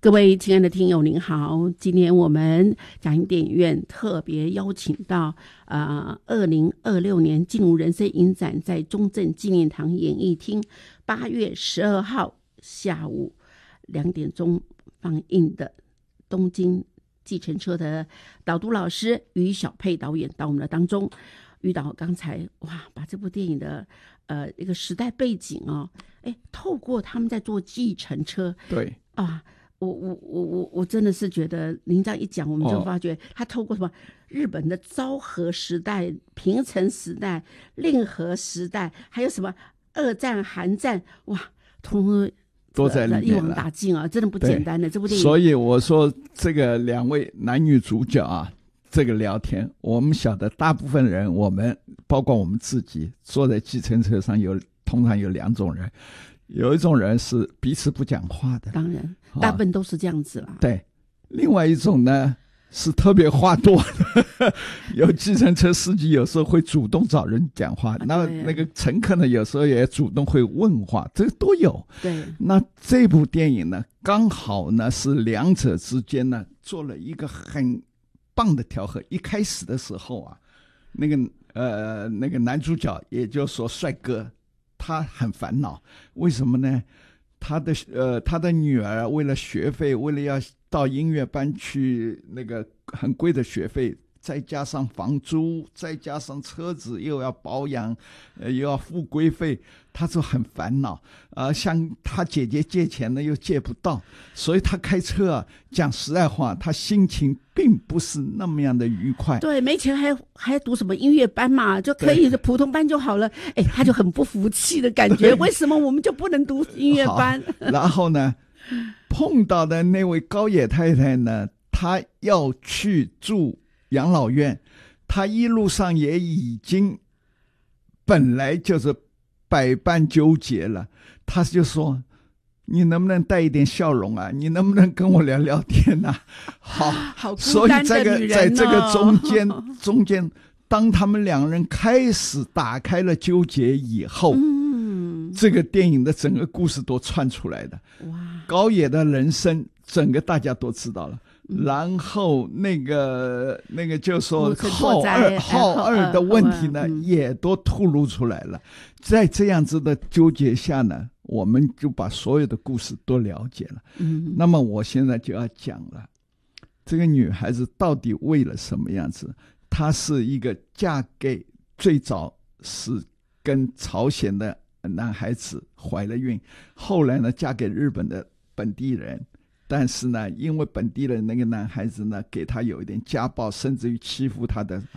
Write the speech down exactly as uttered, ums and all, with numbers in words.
各位亲爱的听友您好，今天我们嘉义电影院特别邀请到呃，二零二六年进入人生影展在中正纪念堂演艺厅八月十二号下午两点钟放映的东京计程车的导读老师于小佩导演到我们的当中。于导刚才哇，把这部电影的呃一个时代背景哦，哎，透过他们在做计程车， 对啊。我我我我我真的是觉得您这样一讲，我们就发觉他透过什么、哦、日本的昭和时代、平成时代、令和时代，还有什么二战、韩战，哇，通通都在里面了， 一网打尽啊，真的不简单的这部电影。 所以我说这个两位男女主角啊，这个聊天，我们晓得大部分人，我们包括我们自己，坐在计程车上有通常有两种人。有一种人是彼此不讲话的， 当然大部分都是这样子啦、 啊、对，另外一种呢是特别话多的有计程车司机有时候会主动找人讲话、啊、那那个乘客呢有时候也主动会问话，这个都有。 对， 那这部电影呢刚好呢是两者之间呢做了一个很棒的调和。一开始的时候啊，那个呃那个男主角也就是说帅哥，他很烦恼，为什么呢？他的呃，他的女儿为了学费，为了要到音乐班去，那个很贵的学费，再加上房租，再加上车子又要保养，呃，又要付规费，他就很烦恼。啊、呃，向他姐姐借钱呢又借不到，所以他开车啊，讲实在话，他心情并不是那么样的愉快。 对，没钱还还读什么音乐班嘛，就可以普通班就好了。哎，他就很不服气的感觉，为什么我们就不能读音乐班？ 然后呢，碰到的那位高野太太呢，她要去住养老院，她一路上也已经本来就是百般纠结了，她就说你能不能带一点笑容啊？你能不能跟我聊聊天啊？好， 好所以这个在这个中间中间，当他们两人开始打开了纠结以后，嗯，这个电影的整个故事都串出来的。哇，高野的人生整个大家都知道了。嗯、然后那个那个就说浩二浩二的问题呢、嗯、也都吐露出来了。在这样子的纠结下呢，我们就把所有的故事都了解了。嗯，那么我现在就要讲了，这个女孩子到底为了什么样子？她是一个嫁给最早是跟朝鲜的男孩子怀了孕，后来呢嫁给日本的本地人。但是呢，因为本地的那个男孩子呢，给他有一点家暴，甚至于欺负他的